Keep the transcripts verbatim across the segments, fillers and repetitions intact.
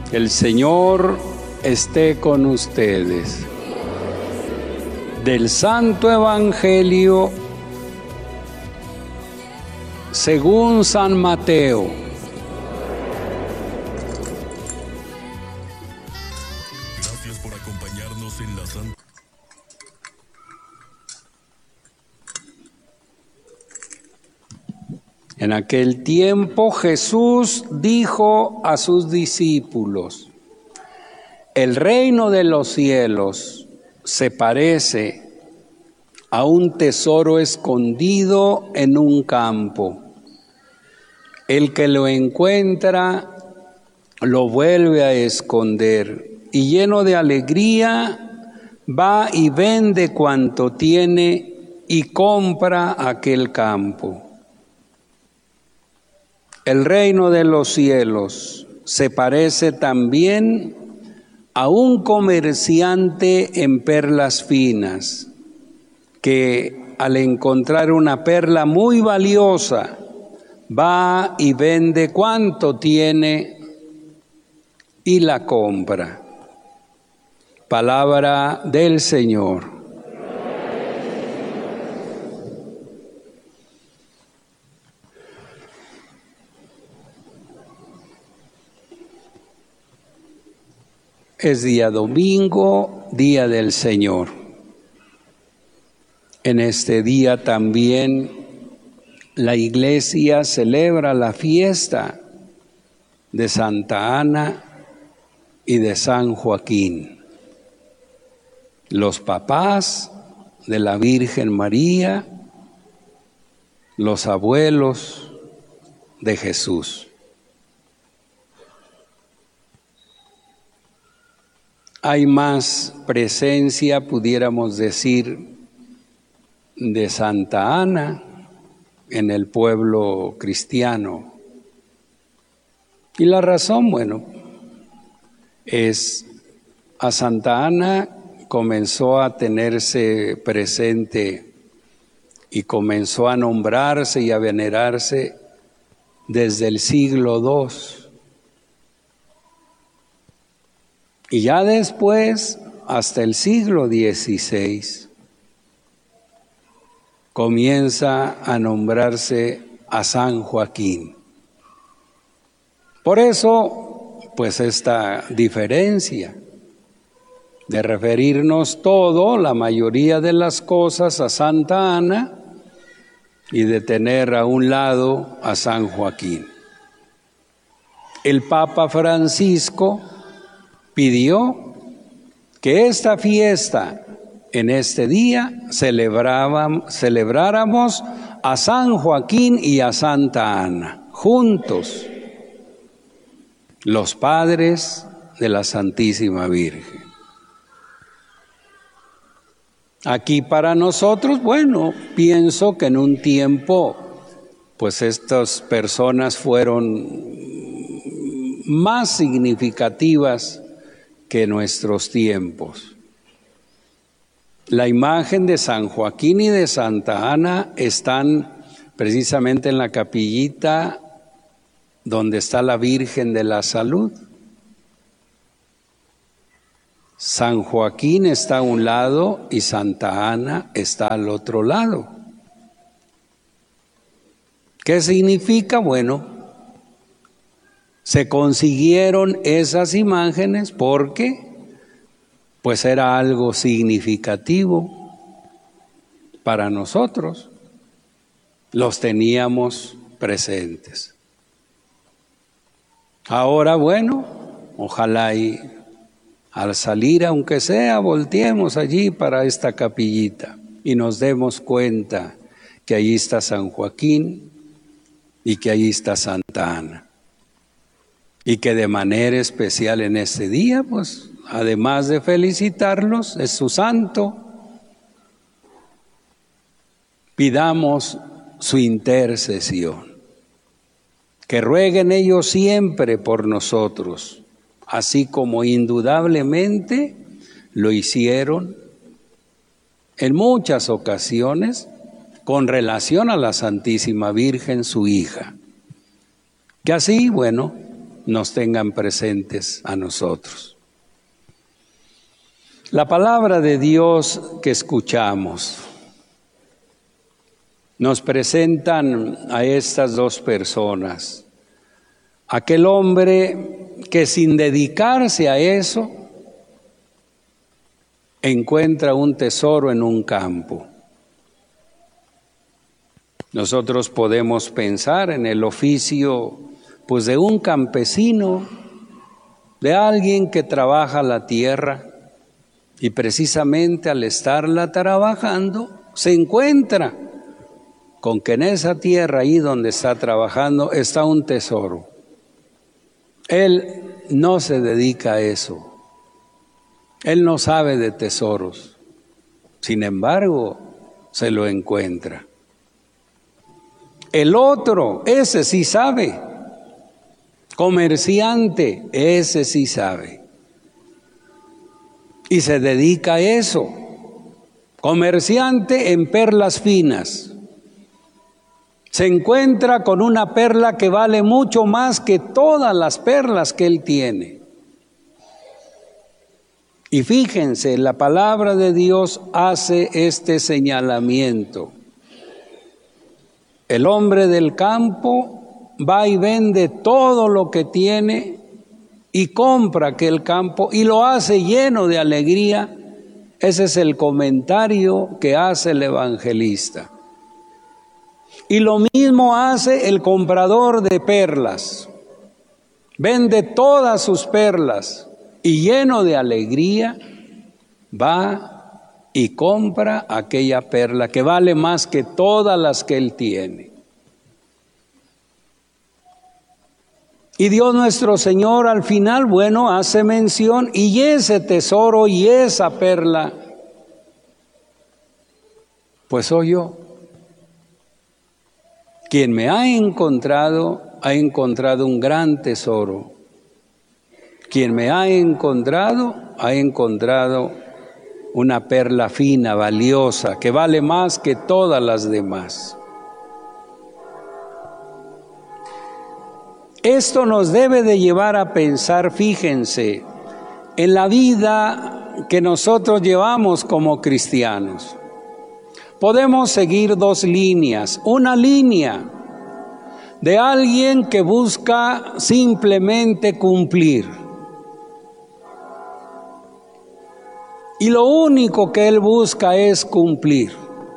El Señor esté con ustedes. Del Santo Evangelio según San Mateo. Gracias por acompañarnos en la Santa. En aquel tiempo Jesús dijo a sus discípulos: el reino de los cielos se parece a un tesoro escondido en un campo. El que lo encuentra lo vuelve a esconder y lleno de alegría va y vende cuanto tiene y compra aquel campo. El reino de los cielos se parece también a un comerciante en perlas finas, que al encontrar una perla muy valiosa, va y vende cuanto tiene y la compra. Palabra del Señor. Es día domingo, día del Señor. En este día también la Iglesia celebra la fiesta de Santa Ana y de San Joaquín, los papás de la Virgen María, los abuelos de Jesús. Hay más presencia, pudiéramos decir, de Santa Ana en el pueblo cristiano. Y la razón, bueno, es a Santa Ana comenzó a tenerse presente y comenzó a nombrarse y a venerarse desde el siglo segundo. Y ya después, hasta el siglo dieciséis, comienza a nombrarse a San Joaquín. Por eso, pues esta diferencia de referirnos todo, la mayoría de las cosas, a Santa Ana y de tener a un lado a San Joaquín. El Papa Francisco pidió que esta fiesta, en este día, celebráramos a San Joaquín y a Santa Ana, juntos, los padres de la Santísima Virgen. Aquí para nosotros, bueno, pienso que en un tiempo, pues estas personas fueron más significativas que nuestros tiempos. La imagen de San Joaquín y de Santa Ana están precisamente en la capillita donde está la Virgen de la Salud. San Joaquín está a un lado y Santa Ana está al otro lado. ¿Qué significa? Bueno, se consiguieron esas imágenes porque pues era algo significativo para nosotros. Los teníamos presentes. Ahora, bueno, ojalá y al salir, aunque sea, volteemos allí para esta capillita y nos demos cuenta que allí está San Joaquín y que allí está Santa Ana. Y que de manera especial en este día, pues, además de felicitarlos, es su santo, pidamos su intercesión. Que rueguen ellos siempre por nosotros, así como indudablemente lo hicieron en muchas ocasiones con relación a la Santísima Virgen, su hija. Que así, bueno, nos tengan presentes a nosotros. La palabra de Dios que escuchamos nos presentan a estas dos personas. Aquel hombre que sin dedicarse a eso encuentra un tesoro en un campo. Nosotros podemos pensar en el oficio pues de un campesino, de alguien que trabaja la tierra y precisamente al estarla trabajando se encuentra con que en esa tierra ahí donde está trabajando está un tesoro. Él no se dedica a eso. Él no sabe de tesoros. Sin embargo, se lo encuentra. El otro, ese sí sabe. Comerciante, ese sí sabe. Y se dedica a eso. Comerciante en perlas finas. Se encuentra con una perla que vale mucho más que todas las perlas que él tiene. Y fíjense, la palabra de Dios hace este señalamiento. El hombre del campo va y vende todo lo que tiene y compra aquel campo y lo hace lleno de alegría. Ese es el comentario que hace el evangelista. Y lo mismo hace el comprador de perlas. Vende todas sus perlas y lleno de alegría va y compra aquella perla que vale más que todas las que él tiene. Y Dios nuestro Señor al final, bueno, hace mención y ese tesoro y esa perla, pues soy yo. Quien me ha encontrado, ha encontrado un gran tesoro. Quien me ha encontrado, ha encontrado una perla fina, valiosa, que vale más que todas las demás. Esto nos debe de llevar a pensar, fíjense, en la vida que nosotros llevamos como cristianos. Podemos seguir dos líneas. Una línea de alguien que busca simplemente cumplir. Y lo único que él busca es cumplir.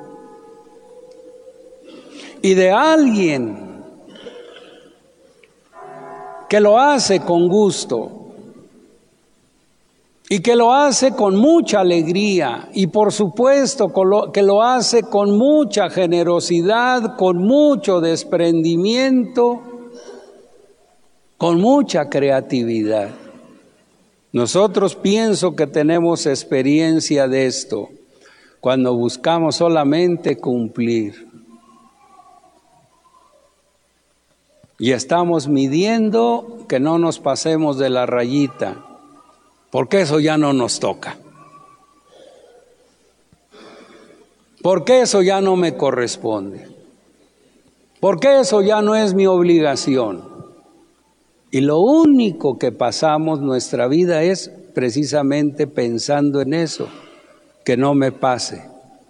Y de alguien que lo hace con gusto. Y que lo hace con mucha alegría y por supuesto que lo hace con mucha generosidad, con mucho desprendimiento, con mucha creatividad. Nosotros pienso que tenemos experiencia de esto cuando buscamos solamente cumplir. Y estamos midiendo que no nos pasemos de la rayita. Porque eso ya no nos toca. Porque eso ya no me corresponde. Porque eso ya no es mi obligación. Y lo único que pasamos nuestra vida es precisamente pensando en eso, que no me pase.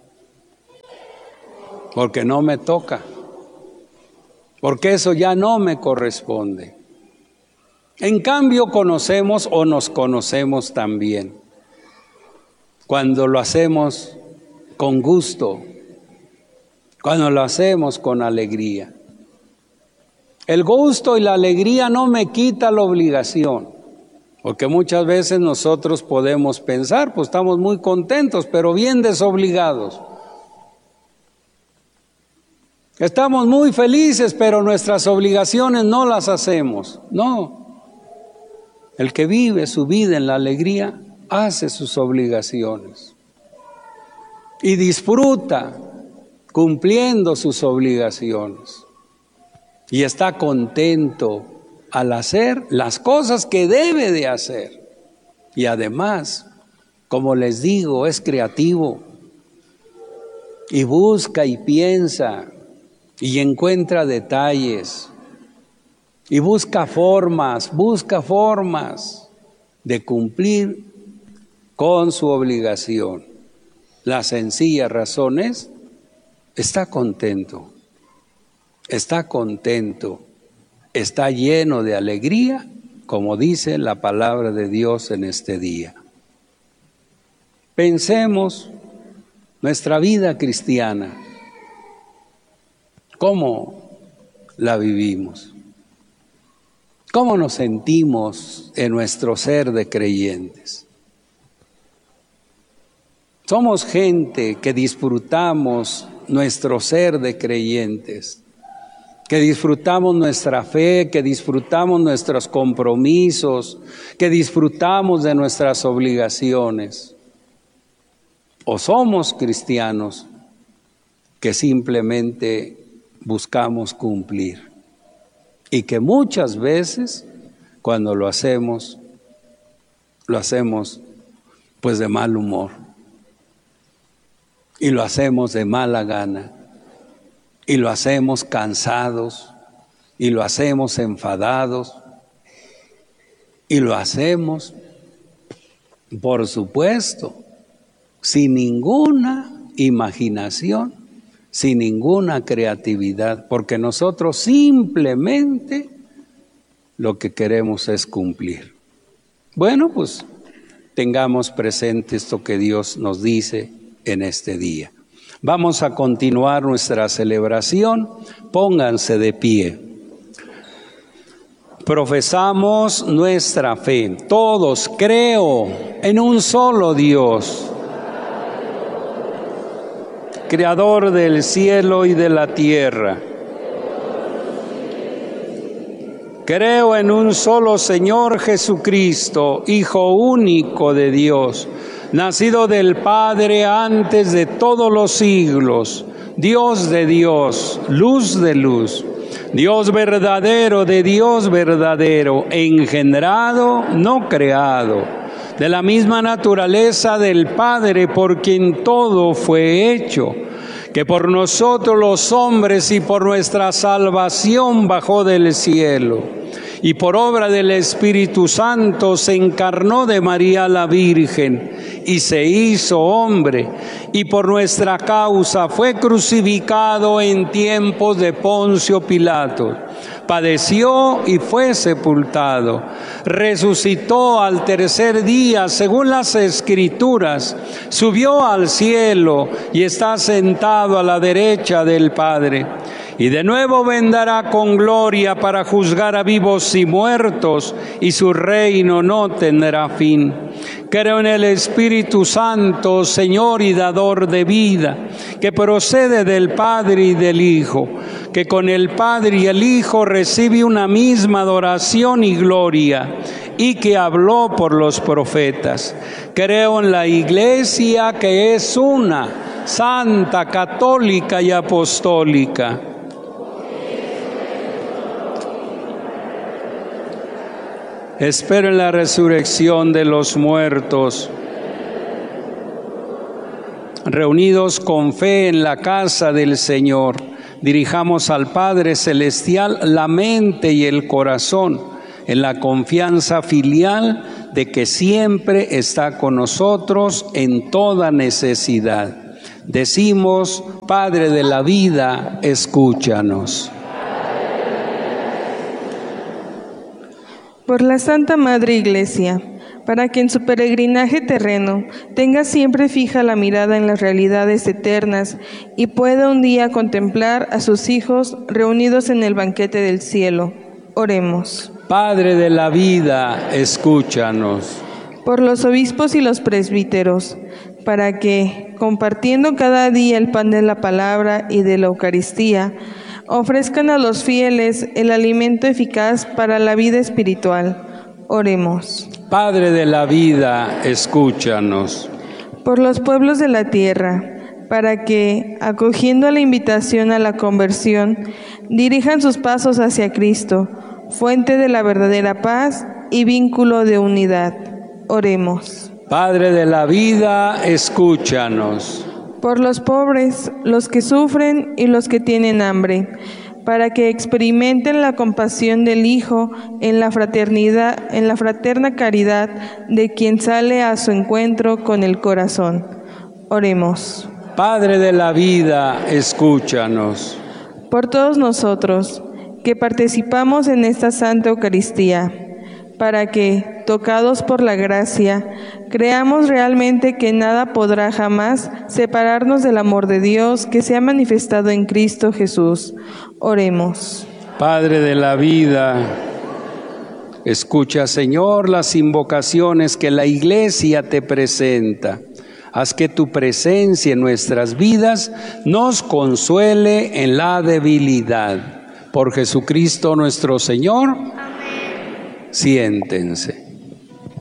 Porque no me toca. Porque eso ya no me corresponde. En cambio, conocemos o nos conocemos también cuando lo hacemos con gusto, cuando lo hacemos con alegría. El gusto y la alegría no me quita la obligación, porque muchas veces nosotros podemos pensar, pues estamos muy contentos, pero bien desobligados. Estamos muy felices, pero nuestras obligaciones no las hacemos. No. El que vive su vida en la alegría hace sus obligaciones y disfruta cumpliendo sus obligaciones y está contento al hacer las cosas que debe de hacer. Y además, como les digo, es creativo y busca y piensa y encuentra detalles y busca formas, busca formas de cumplir con su obligación. La sencilla razón es, está contento, está contento, está lleno de alegría, como dice la palabra de Dios en este día. Pensemos nuestra vida cristiana, ¿cómo la vivimos? ¿Cómo nos sentimos en nuestro ser de creyentes? Somos gente que disfrutamos nuestro ser de creyentes, que disfrutamos nuestra fe, que disfrutamos nuestros compromisos, que disfrutamos de nuestras obligaciones. O somos cristianos que simplemente buscamos cumplir y que muchas veces cuando lo hacemos, lo hacemos pues de mal humor y lo hacemos de mala gana y lo hacemos cansados y lo hacemos enfadados y lo hacemos, por supuesto, sin ninguna imaginación, sin ninguna creatividad, porque nosotros simplemente lo que queremos es cumplir. Bueno, pues tengamos presente esto que Dios nos dice en este día. Vamos a continuar nuestra celebración. Pónganse de pie. Profesamos nuestra fe. Todos creo en un solo Dios, Creador del cielo y de la tierra. Creo en un solo Señor Jesucristo, Hijo único de Dios, nacido del Padre antes de todos los siglos, Dios de Dios, luz de luz, Dios verdadero de Dios verdadero, engendrado, no creado, de la misma naturaleza del Padre, por quien todo fue hecho, que por nosotros los hombres y por nuestra salvación bajó del cielo, y por obra del Espíritu Santo se encarnó de María la Virgen, y se hizo hombre, y por nuestra causa fue crucificado en tiempos de Poncio Pilato. Padeció y fue sepultado, resucitó al tercer día según las Escrituras, subió al cielo y está sentado a la derecha del Padre. Y de nuevo vendrá con gloria para juzgar a vivos y muertos, y su reino no tendrá fin. Creo en el Espíritu Santo, Señor y dador de vida, que procede del Padre y del Hijo, que con el Padre y el Hijo recibe una misma adoración y gloria, y que habló por los profetas. Creo en la Iglesia, que es una, santa, católica y apostólica. Espero en la resurrección de los muertos. Reunidos con fe en la casa del Señor, dirijamos al Padre Celestial la mente y el corazón, en la confianza filial de que siempre está con nosotros en toda necesidad. Decimos: Padre de la vida, escúchanos. Por la Santa Madre Iglesia, para que en su peregrinaje terreno tenga siempre fija la mirada en las realidades eternas y pueda un día contemplar a sus hijos reunidos en el banquete del cielo. Oremos. Padre de la vida, escúchanos. Por los obispos y los presbíteros, para que, compartiendo cada día el pan de la palabra y de la Eucaristía, ofrezcan a los fieles el alimento eficaz para la vida espiritual. Oremos. Padre de la vida, escúchanos. Por los pueblos de la tierra, para que, acogiendo la invitación a la conversión, dirijan sus pasos hacia Cristo, fuente de la verdadera paz y vínculo de unidad. Oremos. Padre de la vida, escúchanos. Por los pobres, los que sufren y los que tienen hambre, para que experimenten la compasión del Hijo en la fraternidad, en la fraterna caridad de quien sale a su encuentro con el corazón. Oremos. Padre de la vida, escúchanos. Por todos nosotros que participamos en esta Santa Eucaristía, para que, tocados por la gracia, creamos realmente que nada podrá jamás separarnos del amor de Dios que se ha manifestado en Cristo Jesús. Oremos. Padre de la vida, escucha, Señor, las invocaciones que la Iglesia te presenta. Haz que tu presencia en nuestras vidas nos consuele en la debilidad. Por Jesucristo nuestro Señor. Amén. Siéntense.